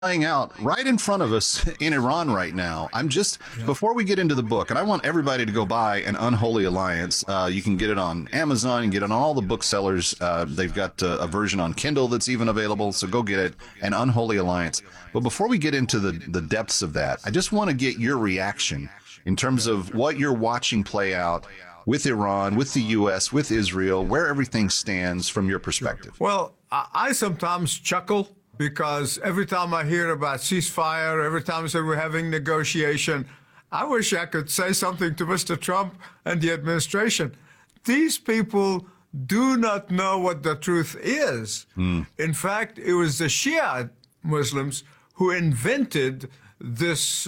playing out right in front of us in Iran right now. Before we get into the book, and I want everybody to go buy An Unholy Alliance. You can get it on Amazon and get it on all the booksellers. They've got a version on Kindle that's even available, so go get it, An Unholy Alliance. But before we get into the depths of that, I just want to get your reaction in terms of what you're watching play out with Iran, with the U.S., with Israel, where everything stands from your perspective. Well, I sometimes chuckle because every time I hear about ceasefire, every time I say we're having negotiation, I wish I could say something to Mr. Trump and the administration. These people do not know what the truth is. In fact, it was the Shia Muslims who invented this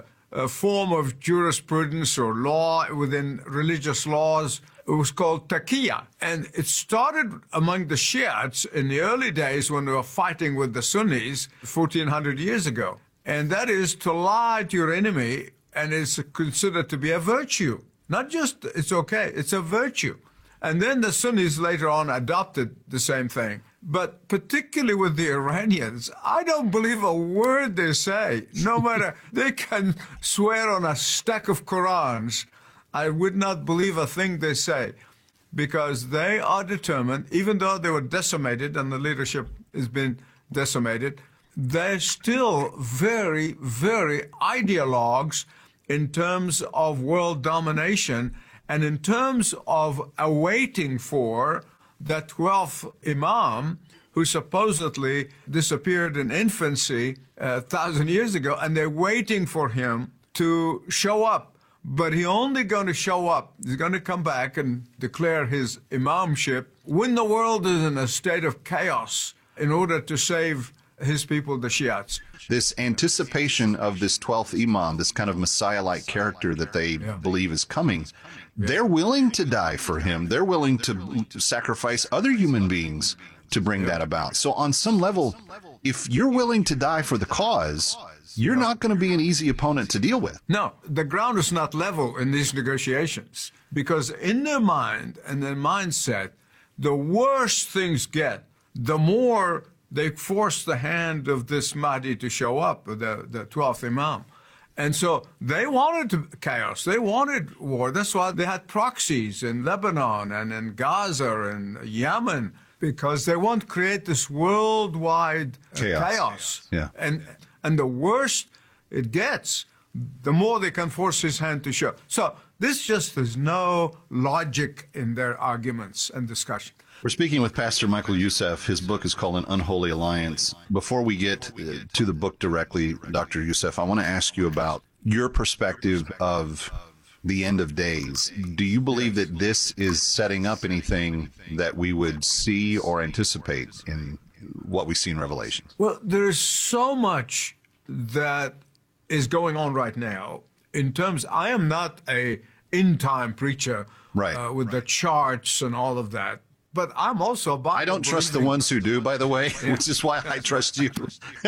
form of jurisprudence or law within religious laws. It was called taqiyya. And it started among the Shiites in the early days when they were fighting with the Sunnis 1,400 years ago. And that is to lie to your enemy, and it's considered to be a virtue. Not just it's okay, it's a virtue. And then the Sunnis later on adopted the same thing. But particularly with the Iranians, I don't believe a word they say. No matter, they can swear on a stack of Qurans. I would not believe a thing they say, because they are determined, even though they were decimated and the leadership has been decimated, they're still very, very ideologues in terms of world domination and in terms of awaiting for that 12th Imam who supposedly disappeared in infancy 1,000 years ago, and they're waiting for him to show up. But he's only going to show up. He's going to come back and declare his imamship when the world is in a state of chaos in order to save his people, the Shiites. This anticipation of this 12th Imam, this kind of Messiah-like character that they believe is coming, they're willing to die for him. They're willing to sacrifice other human beings to bring that about. So on some level, if you're willing to die for the cause, you're not going to be an easy opponent to deal with. No, the ground is not level in these negotiations, because in their mind and their mindset, the worse things get, the more they force the hand of this Mahdi to show up, the 12th Imam. And so they wanted chaos. They wanted war. That's why they had proxies in Lebanon and in Gaza and Yemen, because they want to create this worldwide chaos. Yeah. And the worse it gets, the more they can force his hand to show. So this just has no logic in their arguments and discussion. We're speaking with Pastor Michael Youssef. His book is called An Unholy Alliance. Before we get to the book directly, Dr. Youssef, I want to ask you about your perspective of the end of days. Do you believe that this is setting up anything that we would see or anticipate in what we see in Revelation? Well, there's so much that is going on right now in terms, I am not a end-time preacher with the charts and all of that, but I'm also a Bible I don't trust the ones who do, by the way, which is why I trust you.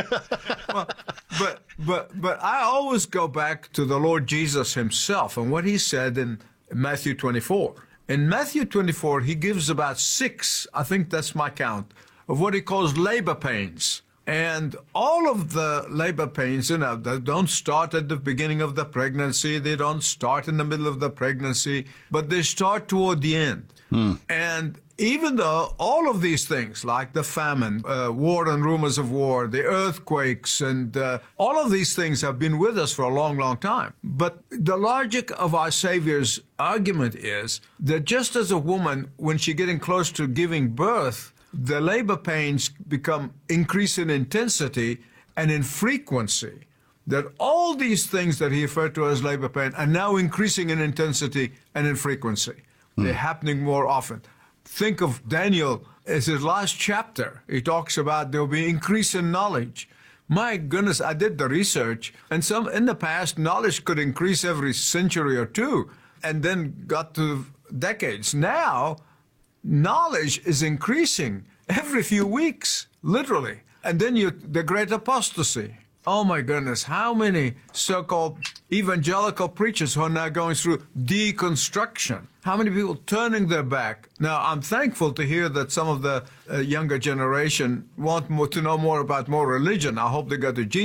Well, but I always go back to the Lord Jesus himself and what he said in Matthew 24. In Matthew 24, he gives about 6, I think that's my count, of what he calls labor pains. And all of the labor pains, they don't start at the beginning of the pregnancy, they don't start in the middle of the pregnancy, but they start toward the end. And even though all of these things, like the famine, war and rumors of war, the earthquakes, and all of these things have been with us for a long, long time. But the logic of our Savior's argument is that just as a woman, when she's getting close to giving birth, the labor pains increase in intensity and in frequency, that all these things that he referred to as labor pain are now increasing in intensity and in frequency. They're happening more often. Think of Daniel as his last chapter. He talks about there will be increase in knowledge. My goodness, I did the research, and in the past, knowledge could increase every century or two, and then got to decades. Now, knowledge is increasing every few weeks, literally. And then the great apostasy. Oh my goodness, how many so-called evangelical preachers who are now going through deconstruction? How many people turning their back? Now, I'm thankful to hear that some of the younger generation want to know more about more religion. I hope they go to Jesus.